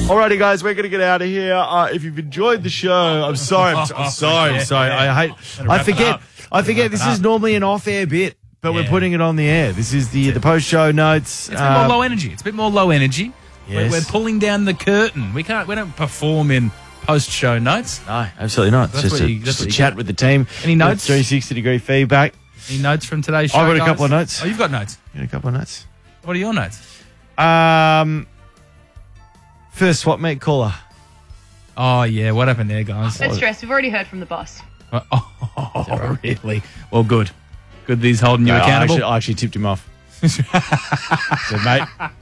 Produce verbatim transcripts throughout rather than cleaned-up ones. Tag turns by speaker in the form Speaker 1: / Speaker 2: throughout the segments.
Speaker 1: Alrighty, guys, we're going to get out of here. Uh, if you've enjoyed the show, I'm sorry. I'm, I'm sorry. I'm sorry. I hate. I forget. I forget. This is normally an off-air bit, but yeah. we're putting it on the air. This is the the post-show notes.
Speaker 2: It's a bit more low energy. It's a bit more low energy.
Speaker 1: Yes.
Speaker 2: We're, we're pulling down the curtain. We can't. We don't perform in post-show notes.
Speaker 1: No, absolutely not. It's just a, you, just a chat get. with the team.
Speaker 2: Any notes?
Speaker 1: three sixty degree feedback.
Speaker 2: Any notes from today's show?
Speaker 1: I've got a
Speaker 2: guys?
Speaker 1: couple of notes.
Speaker 2: Oh, you've got notes.
Speaker 1: Got a couple of notes.
Speaker 2: What are your notes?
Speaker 1: Um, first swap meet caller.
Speaker 2: Oh yeah, what happened there, guys?
Speaker 3: Don't stress. We've already heard from the boss.
Speaker 2: Oh, oh really? Well, good. Good that he's holding you
Speaker 1: no,
Speaker 2: accountable.
Speaker 1: I actually, I actually tipped him off. Said, mate,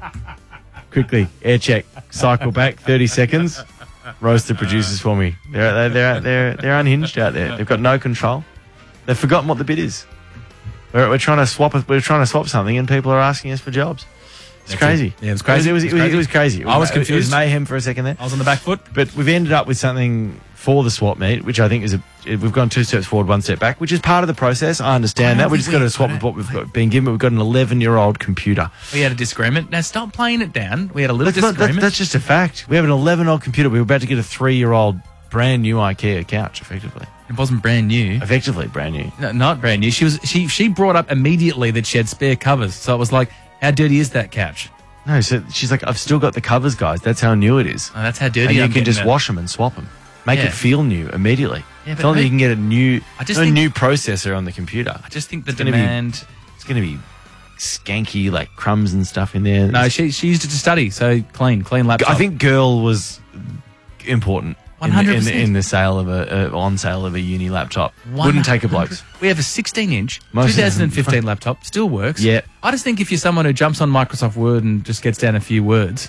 Speaker 1: quickly, air check, cycle back thirty seconds. Roast the producers for me. They're they're they're they're unhinged out there. They've got no control. They've forgotten what the bid is. We're, we're trying to swap. We're trying to swap something, and people are asking us for jobs. It's That's crazy.
Speaker 2: It. Yeah, it was crazy.
Speaker 1: It was, it was, it was, it was crazy. It was,
Speaker 2: I was confused.
Speaker 1: It was mayhem for a second there.
Speaker 2: I was on the back foot.
Speaker 1: But we've ended up with something for the swap meet, which I think is a. We've gone two steps forward, one step back, which is part of the process. I understand I that. We just got to swap with what we've got, been given. We've got an eleven-year-old computer.
Speaker 2: We had a disagreement. Now stop playing it down. We had a little
Speaker 1: that's
Speaker 2: disagreement.
Speaker 1: Not, that, that's just a fact. We have an eleven-year-old computer. We were about to get a three-year-old brand new IKEA couch, effectively.
Speaker 2: It wasn't brand new.
Speaker 1: Effectively brand new.
Speaker 2: No, not brand new. She was. She she brought up immediately that she had spare covers. So it was like, how dirty is that couch?
Speaker 1: No, so she's like, I've still got the covers, guys. That's how new it is.
Speaker 2: Oh, that's how dirty.
Speaker 1: And you
Speaker 2: I'm
Speaker 1: can just
Speaker 2: it.
Speaker 1: wash them and swap them. Make
Speaker 2: Yeah.
Speaker 1: it feel new immediately.
Speaker 2: Yeah, but
Speaker 1: Tell them
Speaker 2: who-
Speaker 1: you can get a new,
Speaker 2: I just
Speaker 1: a
Speaker 2: think-
Speaker 1: new processor on the computer.
Speaker 2: I just think the
Speaker 1: It's gonna be-
Speaker 2: demand.
Speaker 1: It's going to be skanky, like crumbs and stuff in there.
Speaker 2: No, she she used it to study. So clean, clean laptop.
Speaker 1: I think girl was important.
Speaker 2: one
Speaker 1: in the-
Speaker 2: hundred
Speaker 1: in,
Speaker 2: percent.
Speaker 1: the, in the sale of a uh, on sale of a uni laptop. Wouldn't take a bloke's.
Speaker 2: We have a sixteen inch
Speaker 1: Most of them-
Speaker 2: twenty fifteen laptop. Still works.
Speaker 1: Yeah.
Speaker 2: I just think if you're someone who jumps on Microsoft Word and just gets down a few words,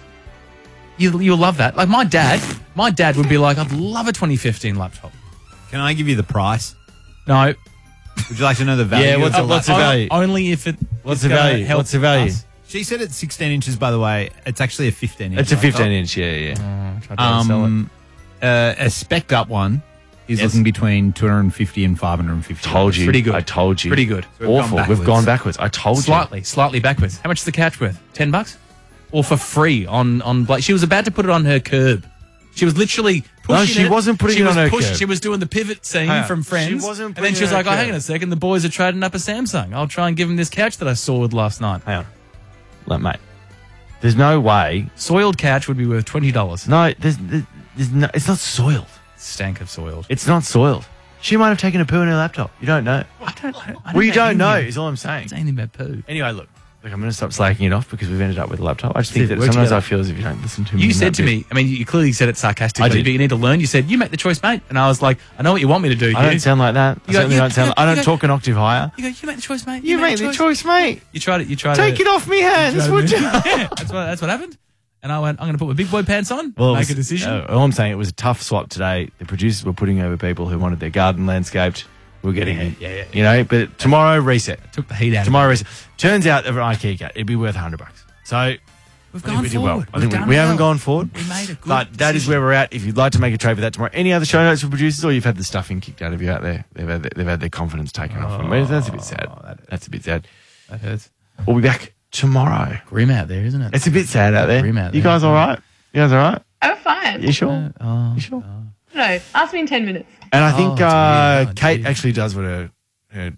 Speaker 2: you you'll love that. Like my dad, my dad would be like, I'd love a twenty fifteen laptop.
Speaker 4: Can I give you the price?
Speaker 2: No.
Speaker 4: Would you like to know the value?
Speaker 1: Yeah, what's
Speaker 4: of
Speaker 1: the- what's the
Speaker 4: laptop?
Speaker 1: value?
Speaker 2: Only if it.
Speaker 1: What's
Speaker 2: it's
Speaker 1: the
Speaker 2: gonna
Speaker 1: value?
Speaker 2: help
Speaker 1: What's the value?
Speaker 2: us.
Speaker 4: She said it's sixteen inches, by the way. It's actually a fifteen inch.
Speaker 1: It's a fifteen
Speaker 4: laptop.
Speaker 1: inch, yeah, yeah.
Speaker 2: Oh, try to sell it.
Speaker 4: Um, uh, a spec'd up one is
Speaker 1: Yes.
Speaker 4: looking between two hundred fifty and five hundred fifty.
Speaker 1: Told you.
Speaker 2: Pretty good.
Speaker 1: I told you.
Speaker 2: Pretty good.
Speaker 4: So we've
Speaker 1: Awful.
Speaker 4: gone
Speaker 1: We've
Speaker 4: backwards.
Speaker 1: gone backwards. I told
Speaker 2: Slightly, slightly backwards. How much is the couch worth? Ten bucks, or for free on on? Blake? She was about to put it on her curb. She was literally pushing
Speaker 1: No, she
Speaker 2: it.
Speaker 1: wasn't putting
Speaker 2: she
Speaker 1: it
Speaker 2: was
Speaker 1: on her
Speaker 2: push-
Speaker 1: curb.
Speaker 2: She was doing the pivot scene
Speaker 1: Hang on.
Speaker 2: from Friends.
Speaker 1: She wasn't
Speaker 2: and then
Speaker 1: putting
Speaker 2: she was
Speaker 1: it on
Speaker 2: like,
Speaker 1: her
Speaker 2: "Oh, hang
Speaker 1: curb.
Speaker 2: on a second. The boys are trading up a Samsung. I'll try and give them this couch that I sawed last night."
Speaker 1: Hang on. Look, mate. There's no way.
Speaker 2: Soiled couch would be worth twenty dollars.
Speaker 1: No, there's, there's, there's no, it's not soiled.
Speaker 2: Stank of soiled.
Speaker 1: It's not soiled. She might have taken a poo in her laptop. You don't know.
Speaker 2: I don't. I don't
Speaker 1: Well, you don't know,
Speaker 2: anything.
Speaker 1: is all I'm saying.
Speaker 2: It's anything about poo.
Speaker 1: Anyway, look. Look, I'm going to stop slacking it off because we've ended up with a laptop. I just think
Speaker 2: See,
Speaker 1: that
Speaker 2: we're
Speaker 1: sometimes
Speaker 2: together.
Speaker 1: I feel as if you don't listen to me.
Speaker 2: You
Speaker 1: in
Speaker 2: said
Speaker 1: that
Speaker 2: to
Speaker 1: bit.
Speaker 2: me, I mean, you clearly said it sarcastically,
Speaker 1: I did.
Speaker 2: but you need to learn. You said, "You make the choice, mate," and I was like, "I know what you want me to do."
Speaker 1: I
Speaker 2: you.
Speaker 1: don't sound like that. I
Speaker 2: You go,
Speaker 1: certainly
Speaker 2: you-
Speaker 1: don't sound
Speaker 2: you
Speaker 1: like, I
Speaker 2: go-
Speaker 1: don't
Speaker 2: you go-
Speaker 1: talk an octave higher.
Speaker 2: You go, "You make the choice, mate."
Speaker 1: You make the choice, mate.
Speaker 2: You tried it. You tried
Speaker 1: Take it off me hands, would you?
Speaker 2: Yeah, that's what that's what happened. And I went, I'm going to put my big boy pants on,
Speaker 1: Well, it
Speaker 2: make
Speaker 1: was-
Speaker 2: a decision.
Speaker 1: uh, all I'm saying, it was a tough swap today. The producers were putting over people who wanted their garden landscaped. We're getting,
Speaker 2: Yeah, yeah, yeah.
Speaker 1: you know, but tomorrow reset.
Speaker 2: Took the heat out.
Speaker 1: Tomorrow reset. Turns out of an IKEA cat, it'd be worth a hundred bucks. So
Speaker 2: We've
Speaker 1: I think
Speaker 2: gone
Speaker 1: we did well.
Speaker 2: forward.
Speaker 1: I think
Speaker 2: We've
Speaker 1: we,
Speaker 2: done
Speaker 1: we haven't
Speaker 2: well.
Speaker 1: gone forward.
Speaker 2: We made a good
Speaker 1: But that is
Speaker 2: decision.
Speaker 1: where we're at. If you'd like to make a trade for that tomorrow, any other show notes for producers, or you've had the stuffing kicked out of you out there, they've had, they've had their confidence taken off them. That's a bit sad.
Speaker 2: that hurts.
Speaker 1: That's a bit sad.
Speaker 2: That hurts.
Speaker 1: We'll be back tomorrow.
Speaker 2: Grim out there, isn't it?
Speaker 1: It's a bit sad out there.
Speaker 2: Grim out
Speaker 1: You
Speaker 2: there.
Speaker 1: guys all right? You guys all right?
Speaker 3: I'm fine.
Speaker 1: You sure?
Speaker 2: Oh,
Speaker 1: You sure?
Speaker 3: No, ask me in ten minutes.
Speaker 1: And I think
Speaker 2: Oh,
Speaker 1: uh,
Speaker 2: dear. Oh,
Speaker 1: Kate
Speaker 2: dear.
Speaker 1: actually does what her, her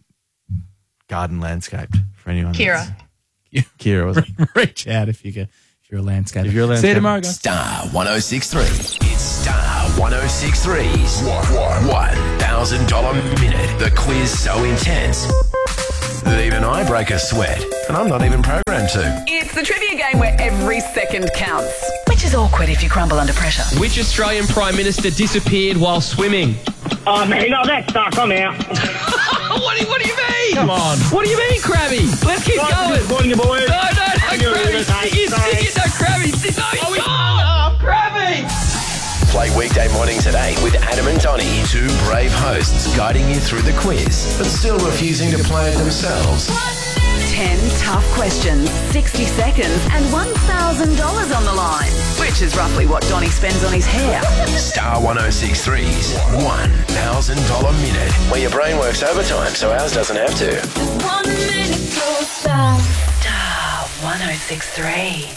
Speaker 1: garden landscaped for anyone.
Speaker 3: Kira.
Speaker 1: that's- Kira was it?
Speaker 2: reach out if you go. If you're a landscaper.
Speaker 1: If you're a
Speaker 2: See you
Speaker 1: landscaper.
Speaker 2: tomorrow, guys.
Speaker 5: Star one oh six three. It's Star one oh six three's one thousand dollars minute. The quiz so intense that even I break a sweat, and I'm not even programmed to.
Speaker 6: It's the trivia game where every second counts. Which is awkward if you crumble under pressure.
Speaker 7: Which Australian Prime Minister disappeared while swimming?
Speaker 8: Oh, man, no, that's stuck. I'm out.
Speaker 7: what, do you, what do you mean?
Speaker 1: Come on.
Speaker 7: What do you mean, Krabby? Let's keep going.
Speaker 8: Good morning, boys.
Speaker 7: No, no, no,
Speaker 8: You're
Speaker 7: Krabby.
Speaker 8: really
Speaker 7: Stick it,
Speaker 8: sorry.
Speaker 7: stick it, no, Krabby. Stick, no, oh, we, oh, Krabby.
Speaker 5: Play weekday mornings at eight with Adam and Donnie, two brave hosts guiding you through the quiz, but still refusing to play it themselves.
Speaker 6: Ten tough questions, sixty seconds, and one thousand dollars on the line. Which is roughly what Donnie spends on his hair.
Speaker 5: Star one oh six three's one thousand dollars minute, where your brain works overtime so ours doesn't have to.
Speaker 6: Star one oh six three.